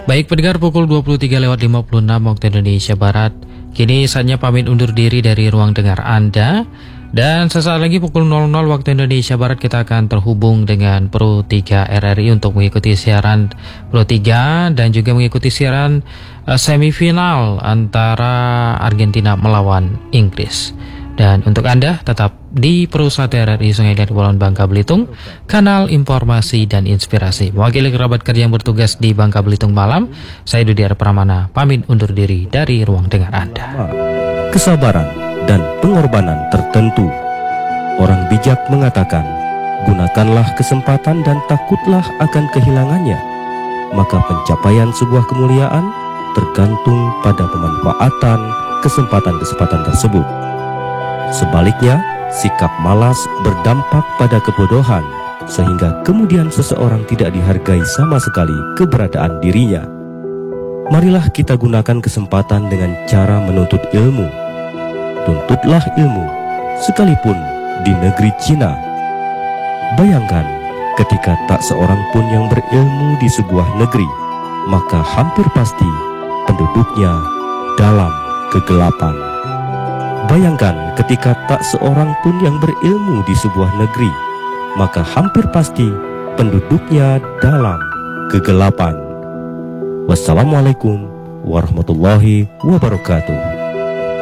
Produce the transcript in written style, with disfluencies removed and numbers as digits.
Baik pendengar, pukul 23:56 waktu Indonesia Barat. Kini saatnya pamit undur diri dari ruang dengar Anda. Dan sesaat lagi pukul 00 waktu Indonesia Barat kita akan terhubung dengan Pro 3 RRI untuk mengikuti siaran Pro 3 dan juga mengikuti siaran semifinal antara Argentina melawan Inggris. Dan untuk Anda tetap di Pro 1 RRI Sungai dari Kepulauan Bangka Belitung, kanal informasi dan inspirasi. Mewakili kerabat kerja yang bertugas di Bangka Belitung malam, saya Dudiar Pramana pamit undur diri dari ruang dengar Anda. Kesabaran dan pengorbanan tertentu. Orang bijak mengatakan, gunakanlah kesempatan dan takutlah akan kehilangannya. Maka pencapaian sebuah kemuliaan tergantung pada pemanfaatan kesempatan-kesempatan tersebut. Sebaliknya, sikap malas berdampak pada kebodohan, sehingga kemudian seseorang tidak dihargai sama sekali keberadaan dirinya. Marilah kita gunakan kesempatan dengan cara menuntut ilmu. Tuntutlah ilmu, sekalipun di negeri Cina. Bayangkan, ketika tak seorang pun yang berilmu di sebuah negeri, maka hampir pasti penduduknya dalam kegelapan. Bayangkan ketika tak seorang pun yang berilmu di sebuah negeri, maka hampir pasti penduduknya dalam kegelapan. Wassalamualaikum warahmatullahi wabarakatuh.